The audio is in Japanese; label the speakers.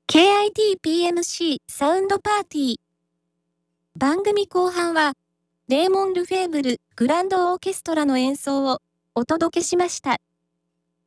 Speaker 1: KITPMC サウンドパーティー。番組後半は、レーモン・ルフェーブル・グランドオーケストラの演奏をお届けしました。